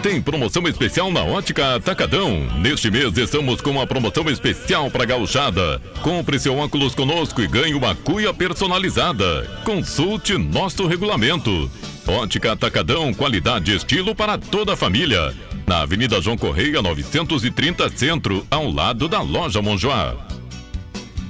Tem promoção especial na Ótica Atacadão. Neste mês estamos com uma promoção especial para gauchada. Compre seu óculos conosco e ganhe uma cuia personalizada. Consulte nosso regulamento. Ótica Atacadão, qualidade e estilo para toda a família. Na Avenida João Correia, 930 Centro, ao lado da Loja Monjoá.